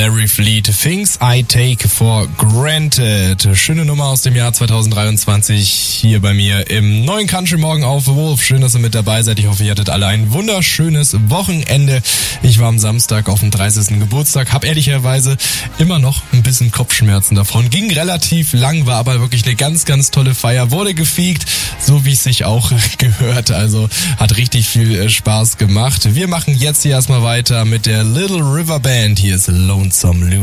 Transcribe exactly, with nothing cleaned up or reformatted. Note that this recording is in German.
Larry Fleet, Things I Take for Granted. Schöne Nummer aus dem Jahr zweitausenddreiundzwanzig hier bei mir im neuen Country Morgen auf Wolf. Schön, dass ihr mit dabei seid. Ich hoffe, ihr hattet alle ein wunderschönes Wochenende. Ich war am Samstag auf dem dreißigsten Geburtstag, habe ehrlicherweise immer noch ein bisschen Kopfschmerzen davon. Ging relativ lang, war aber wirklich eine ganz, ganz tolle Feier. Wurde gefeegt, so wie es sich auch gehört. Also hat richtig viel Spaß gemacht. Wir machen jetzt hier erstmal weiter mit der Little River Band. Hier ist Lonesome Lou.